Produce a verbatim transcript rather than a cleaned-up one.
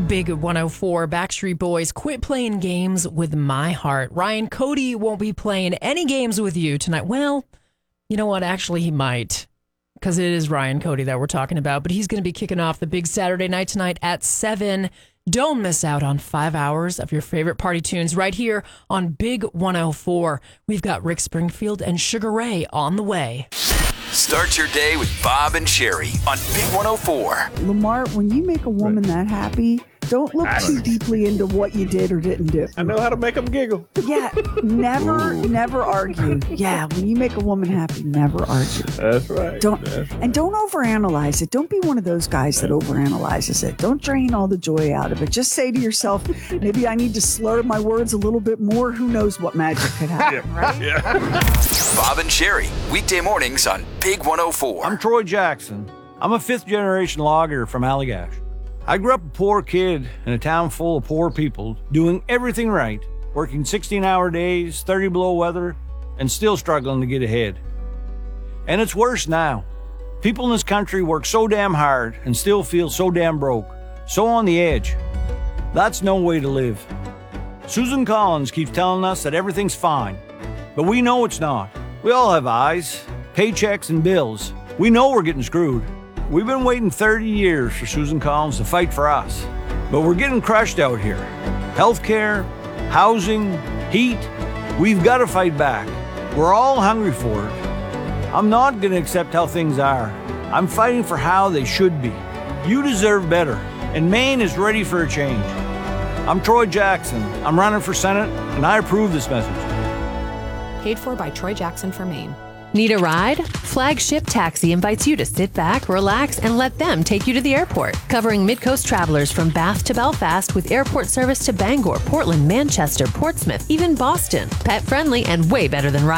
Big one oh four, Backstreet Boys, quit playing games with my heart. Ryan Cody won't be playing any games with you tonight. Well, you know what? Actually, he might, because it is Ryan Cody that we're talking about, but he's going to be kicking off the big Saturday night tonight at seven. Don't miss out on five hours of your favorite party tunes right here on Big one oh four. We've got Rick Springfield and Sugar Ray on the way. Start your day with Bob and Sherry on Big one oh four. Lamar, when you make a woman that happy, don't look too deeply into what you did or didn't do. I know how to make them giggle. Yeah, never, never argue. Yeah, when you make a woman happy, never argue. That's right. Don't That's right. And don't overanalyze it. Don't be one of those guys that overanalyzes it. Don't drain all the joy out of it. Just say to yourself, maybe I need to slur my words a little bit more. Who knows what magic could happen, right? Yeah. Bob and Sherry, weekday mornings on Big one oh four. I'm Troy Jackson. I'm a fifth generation logger from Allagash. I grew up a poor kid in a town full of poor people, doing everything right, working sixteen-hour days, thirty below weather, and still struggling to get ahead. And it's worse now. People in this country work so damn hard and still feel so damn broke, so on the edge. That's no way to live. Susan Collins keeps telling us that everything's fine, but we know it's not. We all have eyes, paychecks, and bills. We know we're getting screwed. We've been waiting thirty years for Susan Collins to fight for us, but we're getting crushed out here. Healthcare, housing, heat, we've got to fight back. We're all hungry for it. I'm not going to accept how things are. I'm fighting for how they should be. You deserve better, and Maine is ready for a change. I'm Troy Jackson. I'm running for Senate, and I approve this message. Paid for by Troy Jackson for Maine. Need a ride? Flagship Taxi invites you to sit back, relax, and let them take you to the airport. Covering Midcoast travelers from Bath to Belfast with airport service to Bangor, Portland, Manchester, Portsmouth, even Boston. Pet friendly and way better than ride.